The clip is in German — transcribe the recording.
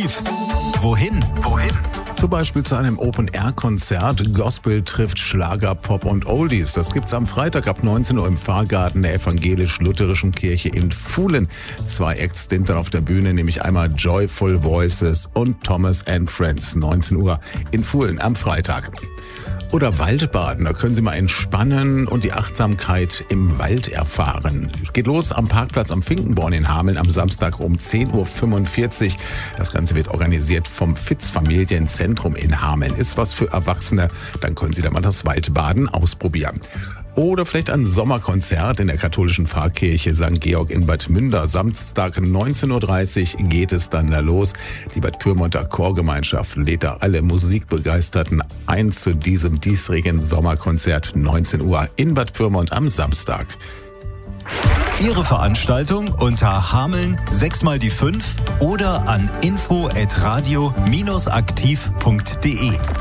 Aktiv. Wohin? Zum Beispiel zu einem Open-Air-Konzert. Gospel trifft Schlager, Pop und Oldies. Das gibt's am Freitag ab 19 Uhr im Pfarrgarten der Evangelisch-Lutherischen Kirche in Fuhlen. 2 Acts sind dann auf der Bühne, nämlich einmal Joyful Voices und Thomas and Friends. 19 Uhr in Fuhlen am Freitag. Oder Waldbaden, da können Sie mal entspannen und die Achtsamkeit im Wald erfahren. Geht los am Parkplatz am Finkenborn in Hameln am Samstag um 10.45 Uhr. Das Ganze wird organisiert vom Fitz-Familienzentrum in Hameln. Ist was für Erwachsene, dann können Sie da mal das Waldbaden ausprobieren. Oder vielleicht ein Sommerkonzert in der katholischen Pfarrkirche St. Georg in Bad Münder. Samstag 19.30 Uhr geht es dann da los. Die Bad Pyrmonter Chorgemeinschaft lädt da alle Musikbegeisterten ein zu diesem diesjährigen Sommerkonzert 19 Uhr in Bad Pyrmont am Samstag. Ihre Veranstaltung unter Hameln 6x5 oder an info@radio-aktiv.de.